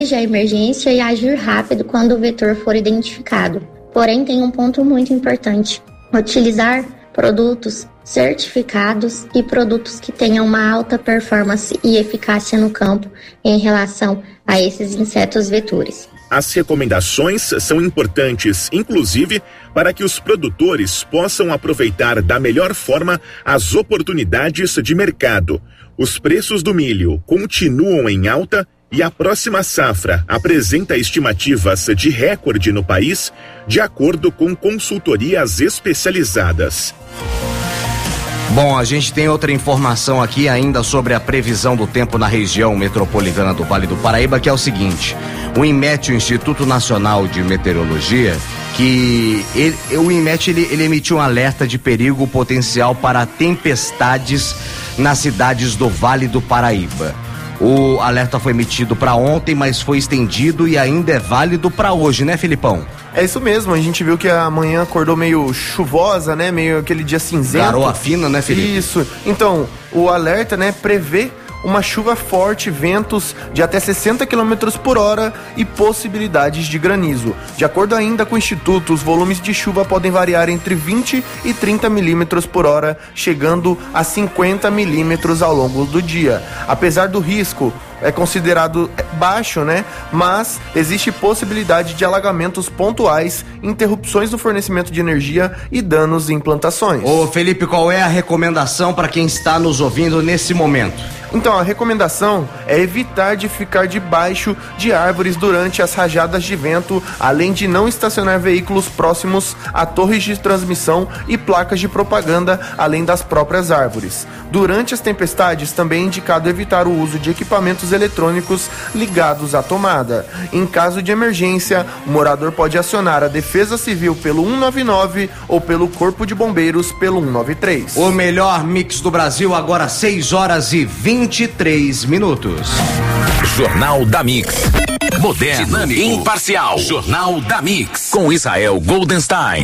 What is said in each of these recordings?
a emergência e agir rápido quando o vetor for identificado. Porém, tem um ponto muito importante: utilizar produtos certificados e produtos que tenham uma alta performance e eficácia no campo em relação a esses insetos vetores. As recomendações são importantes, inclusive, para que os produtores possam aproveitar da melhor forma as oportunidades de mercado. Os preços do milho continuam em alta e a próxima safra apresenta estimativas de recorde no país, de acordo com consultorias especializadas. Bom, a gente tem outra informação aqui ainda sobre a previsão do tempo na região metropolitana do Vale do Paraíba, que é o seguinte: o INMET, o Instituto Nacional de Meteorologia, o INMET ele emitiu um alerta de perigo potencial para tempestades nas cidades do Vale do Paraíba. O alerta foi emitido para ontem, mas foi estendido e ainda é válido para hoje, né, Filipão? É isso mesmo, a gente viu que a manhã acordou meio chuvosa, né, meio aquele dia cinzento. Garoa fina, né, Felipe? Isso, então, o alerta, né, prevê uma chuva forte, ventos de até 60 km por hora e possibilidades de granizo. De acordo ainda com o Instituto, os volumes de chuva podem variar entre 20 e 30 milímetros por hora, chegando a 50 milímetros ao longo do dia. Apesar do risco, é considerado baixo, né? Mas existe possibilidade de alagamentos pontuais, interrupções no fornecimento de energia e danos em plantações. Ô Felipe, qual é a recomendação para quem está nos ouvindo nesse momento? Então, a recomendação é evitar de ficar debaixo de árvores durante as rajadas de vento, além de não estacionar veículos próximos a torres de transmissão e placas de propaganda, além das próprias árvores. Durante as tempestades, também é indicado evitar o uso de equipamentos eletrônicos ligados à tomada. Em caso de emergência, o morador pode acionar a Defesa Civil pelo 199 ou pelo Corpo de Bombeiros pelo 193. O melhor mix do Brasil, agora 6h23. Jornal da Mix. Moderno, dinâmico, imparcial. Jornal da Mix. Com Israel Goldenstein.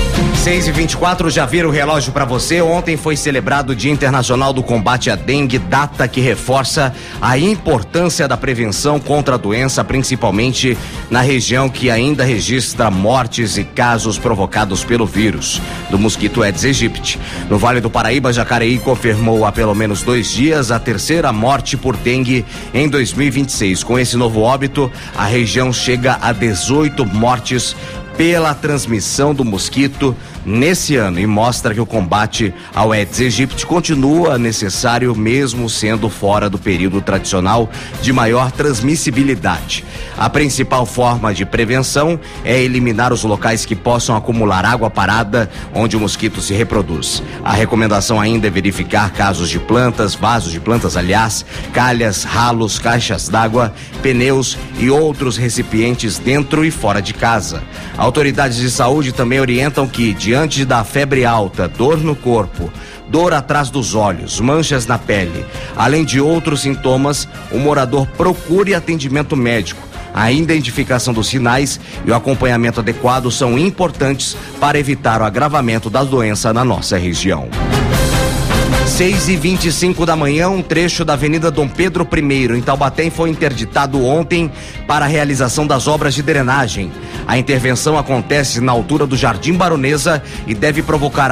6h24, já vira o relógio para você. Ontem foi celebrado o Dia Internacional do Combate à Dengue, data que reforça a importância da prevenção contra a doença, principalmente na região que ainda registra mortes e casos provocados pelo vírus do mosquito Aedes aegypti. No Vale do Paraíba, Jacareí confirmou há pelo menos 2 dias a terceira morte por dengue em 2026. Com esse novo óbito, a região chega a 18 mortes pela transmissão do mosquito nesse ano e mostra que o combate ao Aedes aegypti continua necessário mesmo sendo fora do período tradicional de maior transmissibilidade. A principal forma de prevenção é eliminar os locais que possam acumular água parada onde o mosquito se reproduz. A recomendação ainda é verificar casos de plantas, vasos de plantas, aliás, calhas, ralos, caixas d'água, pneus e outros recipientes dentro e fora de casa. Autoridades de saúde também orientam que, diante da febre alta, dor no corpo, dor atrás dos olhos, manchas na pele, além de outros sintomas, o morador procure atendimento médico. A identificação dos sinais e o acompanhamento adequado são importantes para evitar o agravamento da doença na nossa região. 6h25 da manhã, um trecho da Avenida Dom Pedro I, em Taubaté, foi interditado ontem para a realização das obras de drenagem. A intervenção acontece na altura do Jardim Baronesa e deve provocar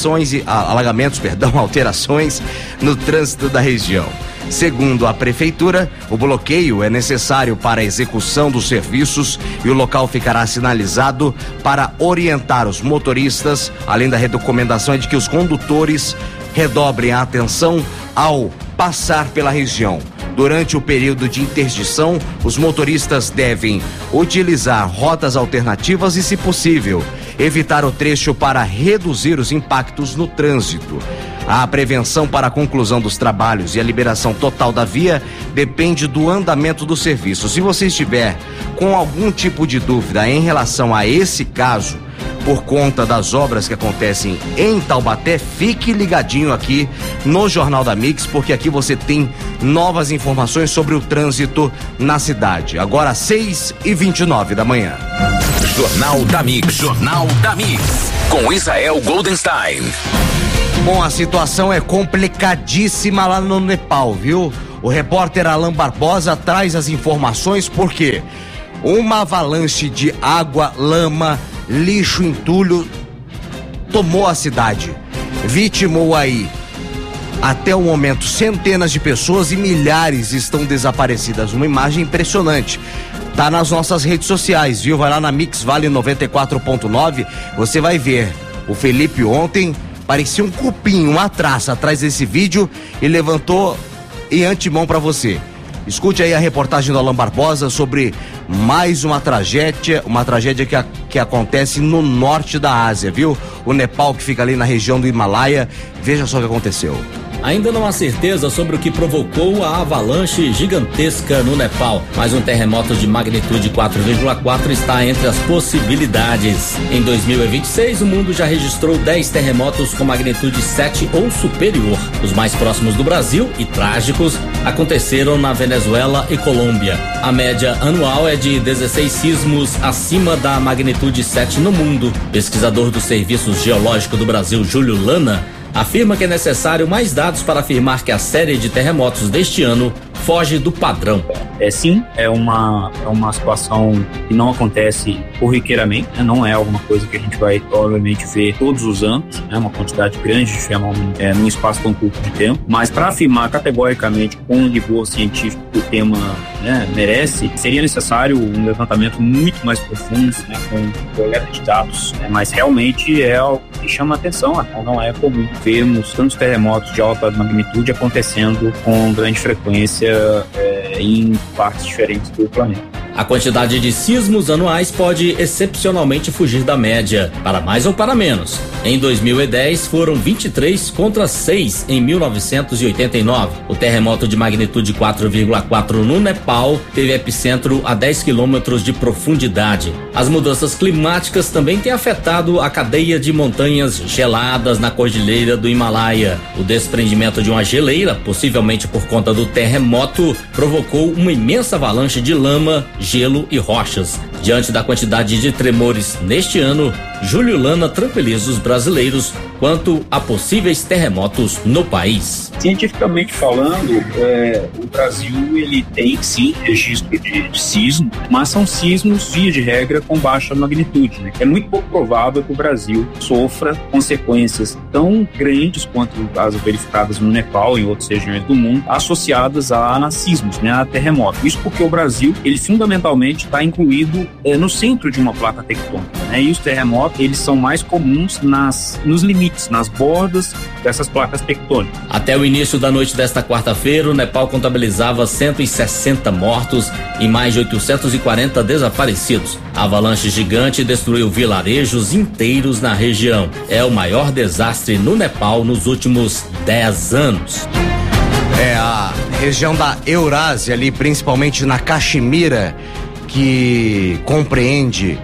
alterações no trânsito da região. Segundo a prefeitura, o bloqueio é necessário para a execução dos serviços e o local ficará sinalizado para orientar os motoristas, além da recomendação de que os condutores redobrem a atenção ao passar pela região. Durante o período de interdição, os motoristas devem utilizar rotas alternativas e, se possível, evitar o trecho para reduzir os impactos no trânsito. A prevenção para a conclusão dos trabalhos e a liberação total da via depende do andamento do serviço. Se você estiver com algum tipo de dúvida em relação a esse caso, por conta das obras que acontecem em Taubaté, fique ligadinho aqui no Jornal da Mix, porque aqui você tem novas informações sobre o trânsito na cidade. Agora 6h29 da manhã. Jornal da Mix. Jornal da Mix. Com Israel Goldenstein. Bom, a situação é complicadíssima lá no Nepal, viu? O repórter Alan Barbosa traz as informações porque uma avalanche de água, lama, lixo, entulho tomou a cidade. Vitimou aí, até o momento, centenas de pessoas e milhares estão desaparecidas. Uma imagem impressionante. Tá nas nossas redes sociais, viu? Vai lá na Mix Vale 94.9, você vai ver. O Felipe ontem parecia um cupim, uma traça atrás desse vídeo e levantou em antemão para você. Escute aí a reportagem do Alan Barbosa sobre mais uma tragédia que acontece no norte da Ásia, viu? O Nepal, que fica ali na região do Himalaia. Veja só o que aconteceu. Ainda não há certeza sobre o que provocou a avalanche gigantesca no Nepal, mas um terremoto de magnitude 4,4 está entre as possibilidades. Em 2026, o mundo já registrou 10 terremotos com magnitude 7 ou superior. Os mais próximos do Brasil e trágicos aconteceram na Venezuela e Colômbia. A média anual é de 16 sismos acima da magnitude 7 no mundo. Pesquisador do Serviço Geológico do Brasil, Júlio Lana, afirma que é necessário mais dados para afirmar que a série de terremotos deste ano foge do padrão. Sim, é uma situação que não acontece corriqueiramente, né? Não é alguma coisa que a gente vai provavelmente ver todos os anos, né? Uma quantidade grande de fenômenos num espaço tão curto de tempo, mas para afirmar categoricamente com o rigor científico que o tema, né, merece, seria necessário um levantamento muito mais profundo, né, com coleta de dados, né? Mas realmente é algo que chama atenção, não é comum vermos tantos terremotos de alta magnitude acontecendo com grande frequência em partes diferentes do planeta. A quantidade de sismos anuais pode excepcionalmente fugir da média, para mais ou para menos. Em 2010 foram 23 contra 6 em 1989. O terremoto de magnitude 4,4 no Nepal teve epicentro a 10 quilômetros de profundidade. As mudanças climáticas também têm afetado a cadeia de montanhas geladas na cordilheira do Himalaia. O desprendimento de uma geleira, possivelmente por conta do terremoto, provocou uma imensa avalanche de lama, gelo e rochas. Diante da quantidade de tremores neste ano, Júlio Lana tranquiliza os brasileiros quanto a possíveis terremotos no país. Cientificamente falando, o Brasil ele tem sim registro de sismo, mas são sismos, via de regra, com baixa magnitude, né? É muito pouco provável que o Brasil sofra consequências tão grandes quanto as verificadas no Nepal e em outras regiões do mundo, associadas a sismos, né, a terremotos. Isso porque o Brasil, ele fundamentalmente está incluído no centro de uma placa tectônica, né? E os terremotos, eles são mais comuns nos limites, nas bordas dessas placas tectônicas. Até o início da noite desta quarta-feira, o Nepal contabilizava 160 mortos e mais de 840 desaparecidos. A avalanche gigante destruiu vilarejos inteiros na região. É o maior desastre no Nepal nos últimos 10 anos. A região da Eurásia ali, principalmente na Caxemira, que compreende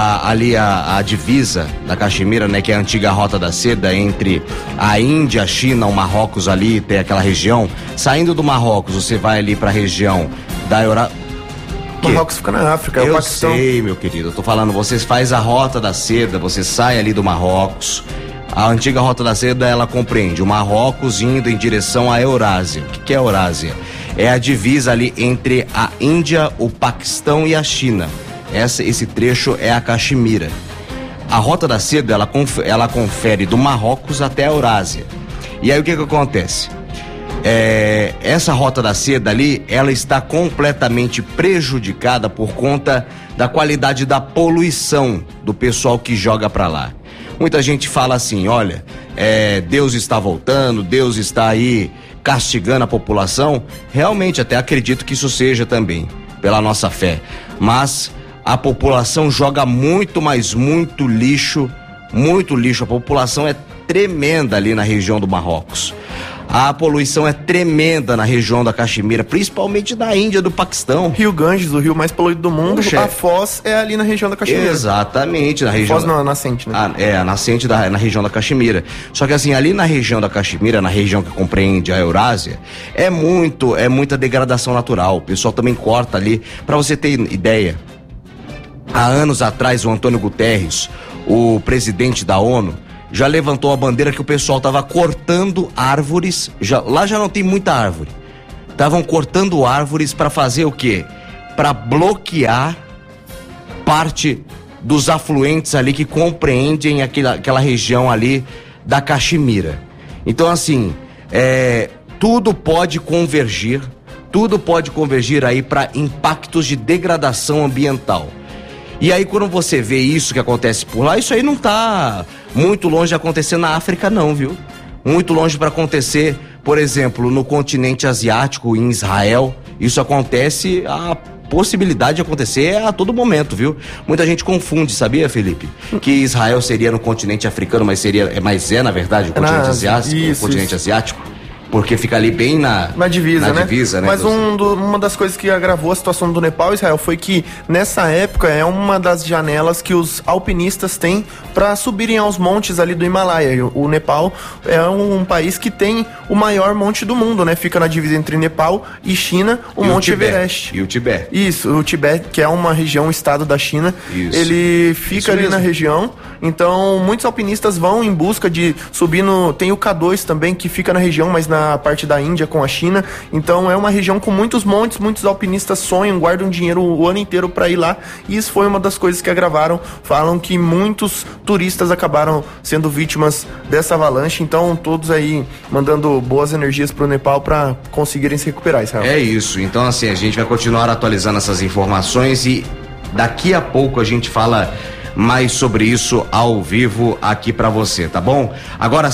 a divisa da Caxemira, né, que é a antiga Rota da Seda entre a Índia, a China, o Marrocos ali, tem aquela região. Saindo do Marrocos, você vai ali pra região da Eurásia. Marrocos fica na África, é o Paquistão. Eu sei, meu querido, eu tô falando, você faz a Rota da Seda, você sai ali do Marrocos. A antiga Rota da Seda, ela compreende o Marrocos indo em direção à Eurásia. O que é a Eurásia? É a divisa ali entre a Índia, o Paquistão e a China. Esse trecho é a Caxemira. A Rota da Seda, ela confere do Marrocos até a Eurásia. E aí o que acontece? Essa Rota da Seda ali, ela está completamente prejudicada por conta da qualidade da poluição do pessoal que joga pra lá. Muita gente fala assim, olha, Deus está voltando, Deus está aí castigando a população. Realmente, até acredito que isso seja também, pela nossa fé. Mas a população joga muito, mas muito lixo. A população é tremenda ali na região do Marrocos. A poluição é tremenda na região da Caxemira, principalmente da Índia, do Paquistão. Rio Ganges, o rio mais poluído do mundo. Poxa, a Foz é ali na região da Caxemira. Exatamente, na região. Foz não, a nascente, né? A nascente na região da Caxemira. Só que assim, ali na região da Caxemira, na região que compreende a Eurásia, é muita degradação natural. O pessoal também corta ali. Pra você ter ideia, há anos atrás, o Antônio Guterres, o presidente da ONU, já levantou a bandeira que o pessoal tava cortando árvores. Lá já não tem muita árvore. estavam cortando árvores para fazer o quê? Para bloquear parte dos afluentes ali que compreendem aquela região ali da Caxemira. Então, assim, tudo pode convergir aí para impactos de degradação ambiental. E aí, quando você vê isso que acontece por lá, isso aí não tá muito longe de acontecer na África, não, viu? Muito longe para acontecer, por exemplo, no continente asiático, em Israel. Isso acontece, a possibilidade de acontecer a todo momento, viu? Muita gente confunde, sabia, Felipe? Que Israel seria no continente africano, mas é na verdade, o continente asiático. Porque fica ali bem na divisa, né? Mas uma das coisas que agravou a situação do Nepal, Israel, foi que nessa época é uma das janelas que os alpinistas têm para subirem aos montes ali do Himalaia. O Nepal é um país que tem o maior monte do mundo, né? Fica na divisa entre Nepal e China, o Monte Everest. E o Tibete. Isso, o Tibete, que é uma região, um estado da China. Isso. Ele fica ali na região. Então, muitos alpinistas vão em busca de subir tem o K2 também, que fica na região, mas na parte da Índia com a China. Então é uma região com muitos montes, muitos alpinistas sonham, guardam dinheiro o ano inteiro para ir lá, e isso foi uma das coisas que agravaram. Falam que muitos turistas acabaram sendo vítimas dessa avalanche, então todos aí mandando boas energias pro Nepal para conseguirem se recuperar, Israel. É isso, então assim, a gente vai continuar atualizando essas informações e daqui a pouco a gente fala mais sobre isso ao vivo aqui pra você, tá bom? Agora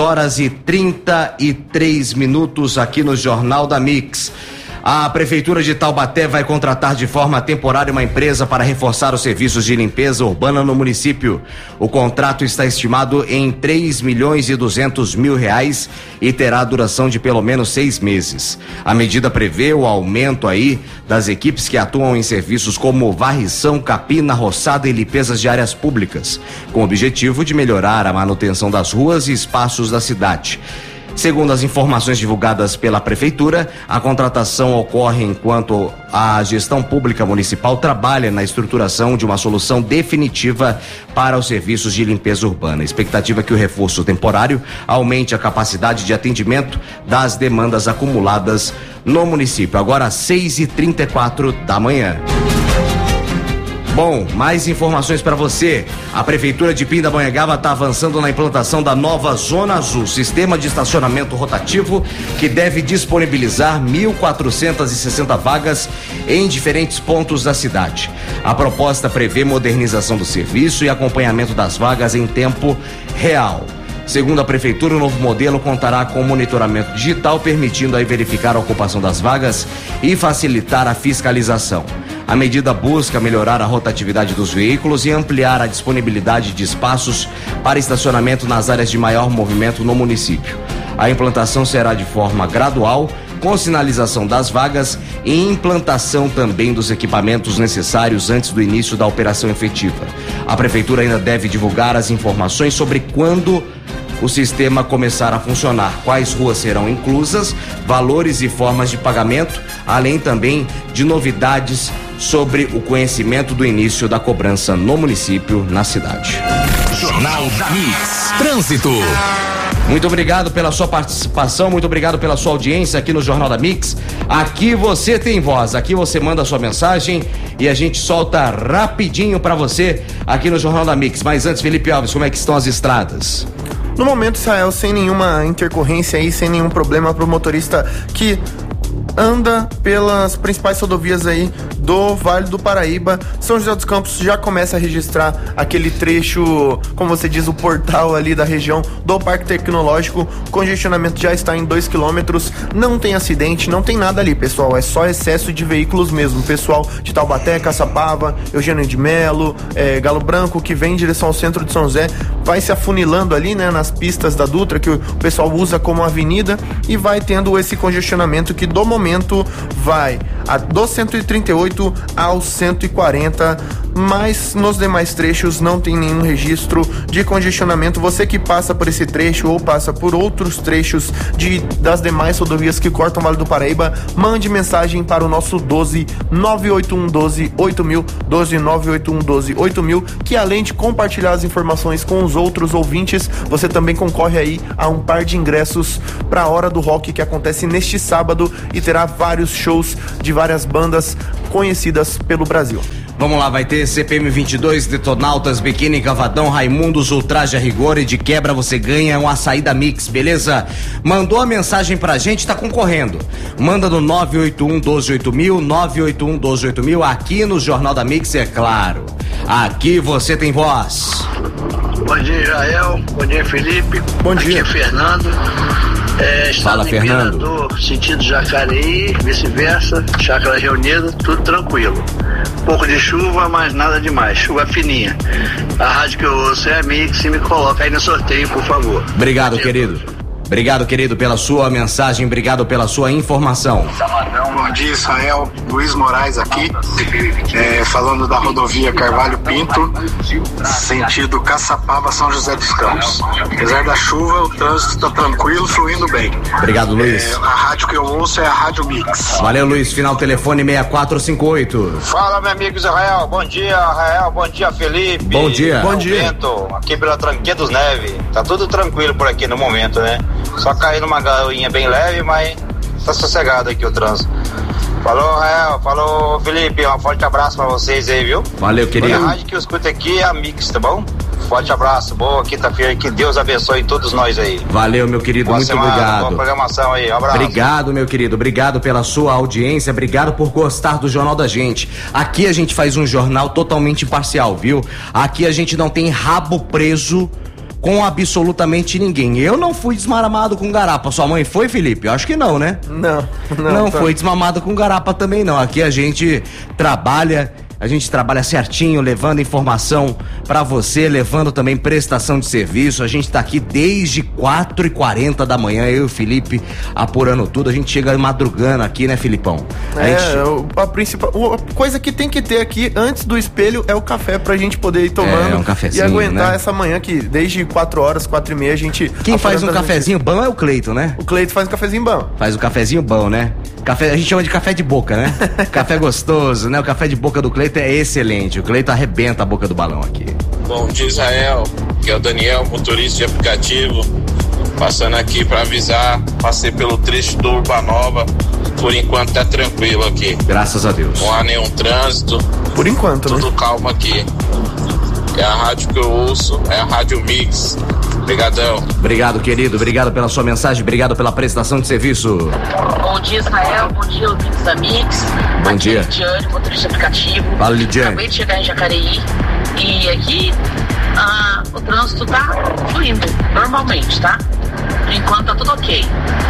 6h33 aqui no Jornal da Mix. A Prefeitura de Taubaté vai contratar de forma temporária uma empresa para reforçar os serviços de limpeza urbana no município. O contrato está estimado em R$3.200.000 e terá duração de pelo menos 6 meses. A medida prevê o aumento aí das equipes que atuam em serviços como varrição, capina, roçada e limpezas de áreas públicas, com o objetivo de melhorar a manutenção das ruas e espaços da cidade. Segundo as informações divulgadas pela Prefeitura, a contratação ocorre enquanto a gestão pública municipal trabalha na estruturação de uma solução definitiva para os serviços de limpeza urbana. A expectativa é que o reforço temporário aumente a capacidade de atendimento das demandas acumuladas no município. Agora 6h34 da manhã. Bom, mais informações para você. A Prefeitura de Pindamonhangaba está avançando na implantação da nova Zona Azul, sistema de estacionamento rotativo que deve disponibilizar 1.460 vagas em diferentes pontos da cidade. A proposta prevê modernização do serviço e acompanhamento das vagas em tempo real. Segundo a Prefeitura, o novo modelo contará com monitoramento digital, permitindo aí verificar a ocupação das vagas e facilitar a fiscalização. A medida busca melhorar a rotatividade dos veículos e ampliar a disponibilidade de espaços para estacionamento nas áreas de maior movimento no município. A implantação será de forma gradual, com sinalização das vagas e implantação também dos equipamentos necessários antes do início da operação efetiva. A Prefeitura ainda deve divulgar as informações sobre quando o sistema começar a funcionar, quais ruas serão inclusas, valores e formas de pagamento, além também de novidades sobre o conhecimento do início da cobrança no município, na cidade. Jornal da Mix. Trânsito. Muito obrigado pela sua participação, muito obrigado pela sua audiência aqui no Jornal da Mix. Aqui você tem voz, aqui você manda a sua mensagem e a gente solta rapidinho pra você aqui no Jornal da Mix. Mas antes, Felipe Alves, como é que estão as estradas? No momento, Israel, sem nenhuma intercorrência aí, sem nenhum problema pro motorista que anda pelas principais rodovias aí do Vale do Paraíba. São José dos Campos já começa a registrar aquele trecho, como você diz, o portal ali da região do Parque Tecnológico. O congestionamento já está em 2 quilômetros, não tem acidente, não tem nada ali, pessoal, é só excesso de veículos mesmo. Pessoal de Taubaté, Caçapava, Eugênio de Melo, Galo Branco, que vem em direção ao centro de São José, vai se afunilando ali, né, nas pistas da Dutra, que o pessoal usa como avenida, e vai tendo esse congestionamento que do momento vai do 138 ao 140, mas nos demais trechos não tem nenhum registro de congestionamento. Você que passa por esse trecho ou passa por outros trechos das demais rodovias que cortam o Vale do Paraíba, mande mensagem para o nosso 12 981 12 8000, 12 981 12 8000, que além de compartilhar as informações com os outros ouvintes, você também concorre aí a um par de ingressos para a Hora do Rock, que acontece neste sábado e terá vários shows de várias bandas conhecidas pelo Brasil. Vamos lá, vai ter CPM 22, Detonautas, Biquíni Cavadão, Raimundos, Ultraje a Rigor, e de quebra você ganha um açaí da Mix, beleza? Mandou a mensagem pra gente, tá concorrendo. Manda no 981 12 8000, 981 12 8000, aqui no Jornal da Mix, é claro. Aqui você tem voz. Bom dia, Israel. Bom dia, Felipe. Bom dia. Aqui é Fernando. Fala, Fernando. Mirador, sentido Jacareí, vice-versa, Chácara Reunida, tudo tranquilo. Um pouco de chuva, mas nada demais. Chuva fininha. A rádio que eu ouço é a Mix, e me coloca aí no sorteio, por favor. Obrigado, querido. Obrigado, querido, pela sua mensagem, obrigado pela sua informação. Bom dia, Israel. Luiz Moraes aqui, falando da rodovia Carvalho Pinto, sentido Caçapava, São José dos Campos. Apesar da chuva, o trânsito está tranquilo, fluindo bem. Obrigado, Luiz. A rádio que eu ouço é a Rádio Mix. Valeu, Luiz. Final telefone 6458. Fala, meu amigo Israel. Bom dia, Israel. Bom dia, Felipe. Bom dia. Bom dia. Bento, aqui pela Tranqueira dos Neves. Tá tudo tranquilo por aqui no momento, né? Só caindo uma garoinha bem leve, mas tá sossegado aqui o trânsito. Falou, Rael. Falou, Felipe. Um forte abraço pra vocês aí, viu? Valeu, querido. A rádio que eu escuto aqui é a Mix, tá bom? Forte abraço. Boa quinta-feira. Que Deus abençoe todos nós aí. Valeu, meu querido. Boa muito semana, obrigado. Boa programação aí. Um abraço. Obrigado, meu querido. Obrigado pela sua audiência. Obrigado por gostar do Jornal da Gente. Aqui a gente faz um jornal totalmente imparcial, viu? Aqui a gente não tem rabo preso com absolutamente ninguém. Eu não fui desmamado com garapa. Sua mãe foi, Felipe? Eu acho que não, né? Não foi desmamado com garapa também, não. Aqui a gente trabalha certinho, levando informação pra você, levando também prestação de serviço. A gente tá aqui desde 4h40 da manhã, eu e o Felipe apurando tudo. A gente chega madrugando aqui, né, Filipão? A principal coisa que tem que ter aqui antes do espelho é o café pra gente poder ir tomando um cafezinho, e aguentar, né? Essa manhã que desde 4h, 4h30 a gente... Quem faz um cafezinho bom é o Cleito, né? O Cleito faz um cafezinho bom. Faz um cafezinho bom, né? Café, a gente chama de café de boca, né? Café gostoso, né? O café de boca do Cleito é excelente. O Cleito arrebenta a boca do balão aqui. Bom dia, Israel. Aqui é o Daniel, motorista de aplicativo. Passando aqui para avisar. Passei pelo trecho do Urbanova. Por enquanto tá tranquilo aqui. Graças a Deus. Não há nenhum trânsito. Por enquanto, tudo né? Calmo aqui. É a rádio que eu ouço, é a Rádio Mix. Obrigadão. Obrigado, querido. Obrigado pela sua mensagem. Obrigado pela prestação de serviço. Bom dia, Israel. Bom dia, ouvintes da Mix. Bom dia. Aqui é Lidiane, motorista de aplicativo. Fala, Lidiane. Acabei de chegar em Jacareí e aqui o trânsito tá fluindo normalmente, tá? Por enquanto tá tudo ok.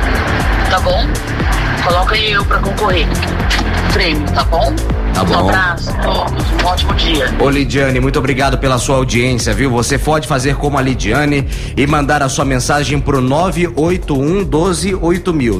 Tá bom? Coloca aí eu pra concorrer. Prêmio, tá bom? Tá bom. Um abraço a todos, um ótimo dia. Ô Lidiane, muito obrigado pela sua audiência, viu? Você pode fazer como a Lidiane e mandar a sua mensagem pro 981 12 8000,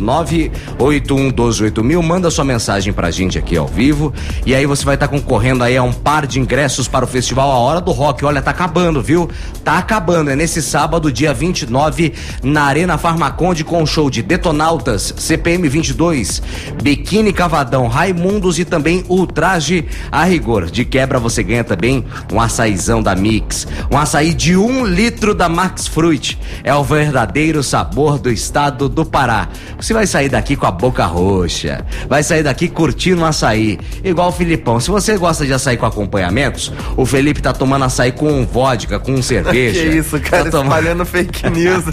981 12 8000, manda a sua mensagem pra gente aqui ao vivo e aí você vai estar concorrendo aí a um par de ingressos para o festival A Hora do Rock. Olha, tá acabando, viu? Tá acabando, é nesse sábado, dia 29, na Arena Farmaconde, com o show de Detonautas, CPM 22, Biquíni Cavadão, Raimundos e também Ultraje a Rigor. De quebra você ganha também um açaizão da Mix, um açaí de 1 litro da Max Fruit. É o verdadeiro sabor do estado do Pará. Você vai sair daqui com a boca roxa, vai sair daqui curtindo um açaí, igual o Filipão. Se você gosta de açaí com acompanhamentos, o Felipe tá tomando açaí com vodka, com cerveja. Que isso, cara, espalhando fake news.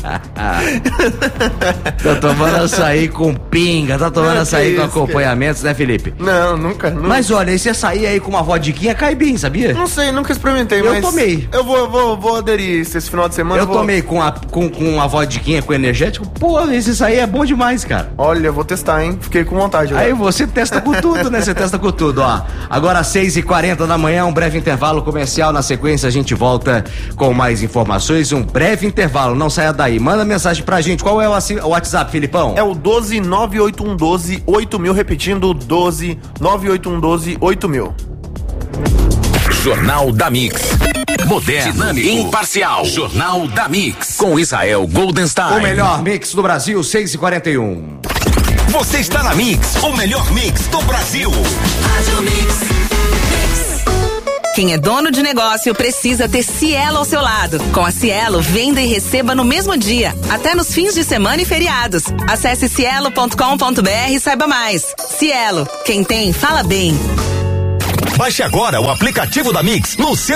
Tá tomando açaí com pinga, tá tomando açaí com acompanhamentos, né, Felipe? Não, nunca. Mas olha, esse açaí aí com uma vodquinha cai bem, sabia? Não sei, nunca experimentei, mas... Eu tomei. Eu vou aderir esse final de semana. Eu tomei com a vodquinha, com energético. Pô, isso aí é bom demais, cara. Olha, vou testar, hein? Fiquei com vontade. Aí você testa com tudo, né? Você testa com tudo, ó. Agora 6h40 da manhã, um breve intervalo comercial. Na sequência a gente volta com mais informações. Um breve intervalo, não saia daí. Manda mensagem pra gente. Qual é o WhatsApp, Filipão? É o 12981128000, repetindo, 12981128000. Jornal da Mix. Moderno, dinâmico, imparcial. Jornal da Mix. Com Israel Goldenstein. O melhor mix do Brasil, 6h41. Você está na Mix, o melhor mix do Brasil. Rádio Mix. Quem é dono de negócio precisa ter Cielo ao seu lado. Com a Cielo, venda e receba no mesmo dia, até nos fins de semana e feriados. Acesse cielo.com.br e saiba mais. Cielo, quem tem, fala bem. Baixe agora o aplicativo da Mix no seu